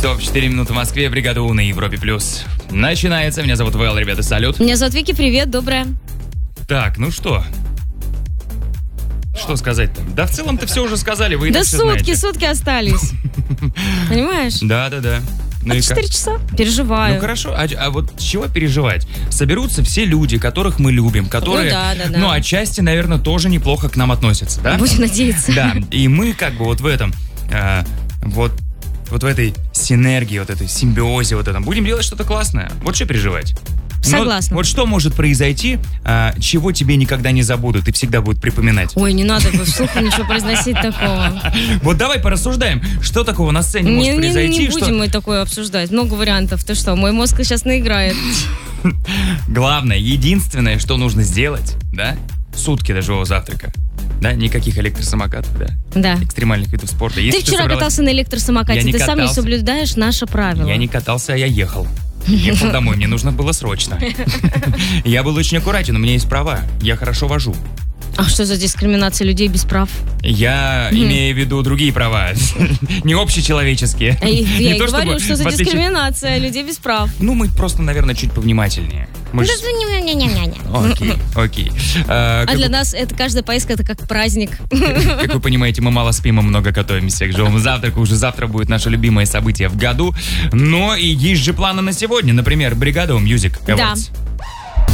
часов 4 минуты в Москве, бригада У на Европе+. Начинается. Меня зовут Вэл, ребята, салют. Меня зовут Вики, привет, доброе. Так, ну что? Что сказать-то? Да в целом-то все уже сказали, вы и Да так все знаете. сутки остались. Понимаешь? Да. Ну и 4 как? часа. Переживаю. Ну хорошо, а вот чего переживать? Соберутся все люди, которых мы любим, которые, да. ну, отчасти, наверное, тоже неплохо к нам относятся, да? Будем надеяться. Да, и мы как бы вот в этом, вот в этой синергии, вот этой симбиозе, вот этом, будем делать что-то классное. Вот что переживать? Согласна. Вот что может произойти, чего тебе никогда не забудут и всегда будут припоминать? Ой, не надо вслух ничего произносить такого. Вот давай порассуждаем, что такого на сцене может произойти. Не будем мы такое обсуждать. Много вариантов. Ты что, мой мозг сейчас наиграет. Главное, единственное, что нужно сделать, да, сутки до живого завтрака. Да, никаких электросамокатов, да. Да. Экстремальных видов спорта. Ты вчера катался на электросамокате, Я не ты сам не катался. соблюдаешь наше правило. Я не катался, а я ехал. Ехал домой, мне нужно было срочно. Я был очень аккуратен, у меня есть права, я хорошо вожу. А что за дискриминация людей без прав? Я имею в виду другие права, не общечеловеческие. Я и то, говорю, что за в отличие- дискриминация людей без прав. Ну, мы просто, наверное, чуть повнимательнее. Мы ж- Окей. А Как для нас это каждая поездка это как праздник. Как вы понимаете, мы мало спим и много готовимся к живому завтраку. Уже завтра будет наше любимое событие в году. Но и есть же планы на сегодня. Например, бригада Music Awards.